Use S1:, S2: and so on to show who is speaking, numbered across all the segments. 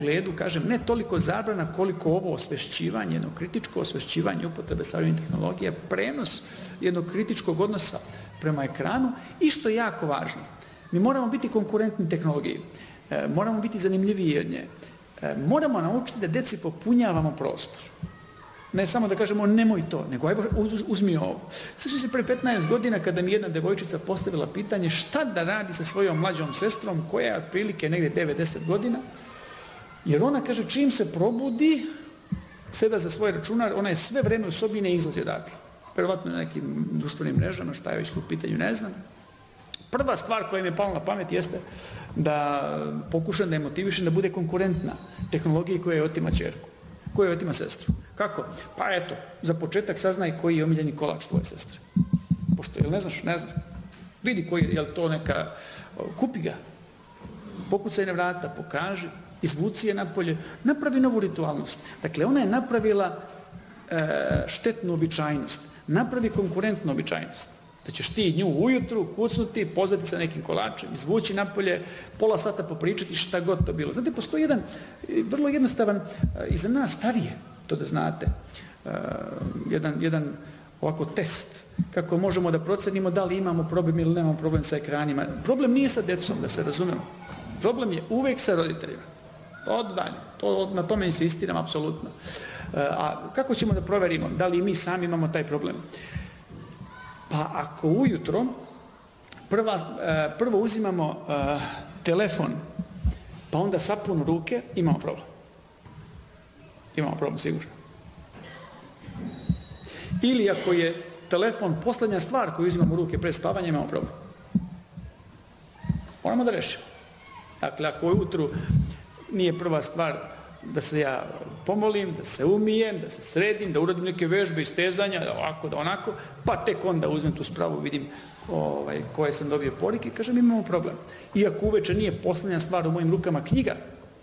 S1: pogledu, kažem, ne toliko zabrana koliko ovo osvešćivanje, jedno kritičko osvešćivanje upotrebe savremenih tehnologija, prenos jednog kritičkog odnosa prema ekranu i što je jako važno, mi moramo biti konkurentni tehnologiji, moramo biti zanimljiviji od nje, moramo naučiti da deci popunjavamo prostor. Ne samo da kažemo nemoj to, nego evo uzmi ovo. Sjećam se pre 15 godina kada mi jedna devojčica postavila pitanje šta da radi sa svojom mlađom sestrom koja je otprilike negdje 9-10 godina, jer ona kaže čim se probudi, seda za svoj računar, ona je sve vreme u sobi i ne izlazi odatle. Verovatno na nekim društvenim mrežama, šta je već tu u pitanju, ne znam. Prva stvar koja mi je pala na pamet jeste da pokušam da je motivišem da bude konkurentna tehnologiji koja je otima ćerku, koja je otima sestru. Kako? Pa eto, za početak saznaj koji je omiljeni kolač tvoje sestre. Pošto, jel ne znaš? Ne znam. Vidi koji je, jel to neka, kupi ga, pokucaj na vrata, pokaži, izvuci je napolje, napravi novu ritualnost. Dakle, ona je napravila štetnu običajnost, napravi konkurentnu običajnost. Da ćeš ti nju ujutru kucnuti, pozvati sa nekim kolačem, izvući napolje, pola sata popričati šta god to bilo. Znate, postoji jedan vrlo jednostavan, i za nas starije, to da znate, jedan ovako test, kako možemo da procenimo da li imamo problem ili nemamo problem sa ekranima. Problem nije sa decom, da se razumemo. Problem je uvek sa roditeljima. Na tome insistiram, apsolutno. A kako ćemo da proverimo da li mi sami imamo taj problem? Pa ako ujutro prvo uzimamo telefon, pa onda sapun ruke, imamo problem. Imamo problem, sigurno. Ili ako je telefon poslednja stvar koju uzimamo u ruke pre spavanja, imamo problem. Moramo da rešimo. Dakle, ako ujutru nije prva stvar da se ja pomolim, da se umijem, da se sredim, da uradim neke vežbe, istezanja, da ovako, da onako, pa tek onda uzmem tu spravu, vidim koje sam dobio porike i kažem imamo problem. Iako uveče nije poslednja stvar u mojim rukama knjiga,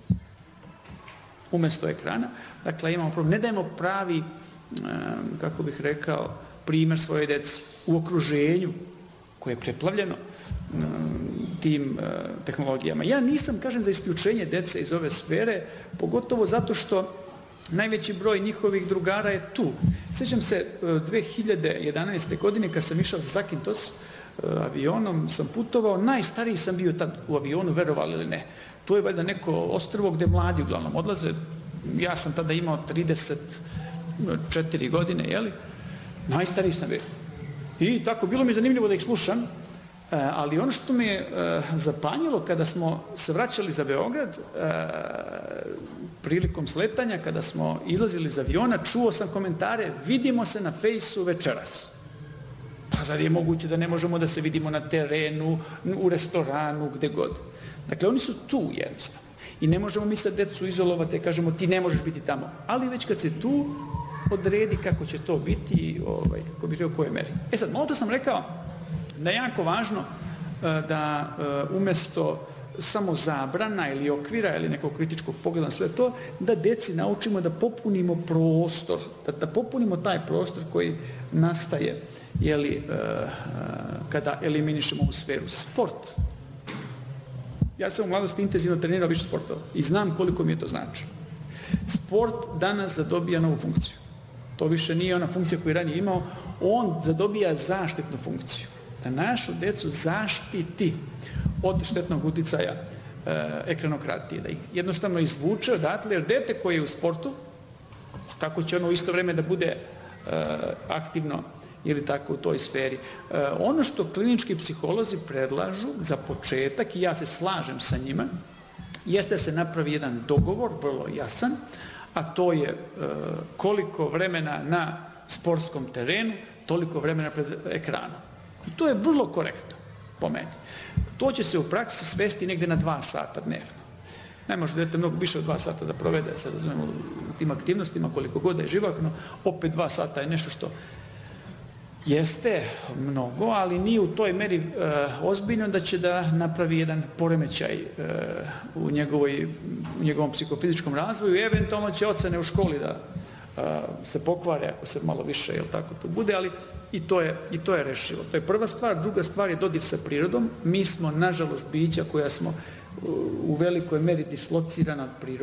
S1: umesto ekrana, dakle imamo problem. Ne dajemo pravi, kako bih rekao, primer svoje deci u okruženju koje je preplavljeno tim tehnologijama. Ja nisam, kažem, za isključenje dece iz ove sfere, pogotovo zato što najveći broj njihovih drugara je tu. Sjećam se 2011. godine kad sam išao za Zakynthos, avionom sam putovao, najstariji sam bio tad u avionu, verovali ili ne. To je valjda neko ostrvo gde mladi uglavnom odlaze. Ja sam tada imao 34 godine, jeli? Najstariji sam bio. I tako, bilo mi je zanimljivo da ih slušam, ali ono što me je zapanjilo kada smo se vraćali za Beograd, prilikom sletanja, kada smo izlazili iz aviona, čuo sam komentare, vidimo se na Fejsu večeras. Pa zar je moguće da ne možemo da se vidimo na terenu, u restoranu, gde god. Dakle, oni su tu jednostavno. I ne možemo mi sad decu izolovati i kažemo ti ne možeš biti tamo. Ali već kad se tu odredi kako će to biti, kako bih rekao, u kojoj meri. E sad, malo to sam rekao da je jako važno da umesto samo zabrana ili okvira ili nekog kritičkog pogleda na sve to, da deci naučimo da popunimo prostor, da popunimo taj prostor koji nastaje kada eliminišemo ovu sferu. Sport. Ja sam u mladosti intenzivno trenirao više sportova i znam koliko mi je to znači. Sport danas zadobija novu funkciju. To više nije ona funkcija koju je ranije imao, on zadobija zaštitnu funkciju. Da našu decu zaštiti od štetnog uticaja ekranokratije, da ih jednostavno izvuče odatle, jer dete koje je u sportu, kako će ono u isto vreme da bude aktivno ili tako u toj sferi. Ono što klinički psiholozi predlažu za početak, i ja se slažem sa njima, jeste da se napravi jedan dogovor, vrlo jasan, a to je koliko vremena na sportskom terenu, toliko vremena pred ekranom. I to je vrlo korektno, po meni. To će se u praksi svesti negde na 2 sata dnevno. Ne može dete mnogo više od 2 sata da provede, se razumemo, u tim aktivnostima, koliko god da je živahno, opet 2 sata je nešto što jeste mnogo, ali nije u toj meri ozbiljno da će da napravi jedan poremećaj u njegovom psihofizičkom razvoju i eventualno će ocene u školi da se pokvare ako se malo više, jel tako, to bude, ali i to je rešivo. To je prva stvar. Druga stvar je dodir sa prirodom. Mi smo, nažalost, bića koja smo u velikoj meri dislocirana od prirode.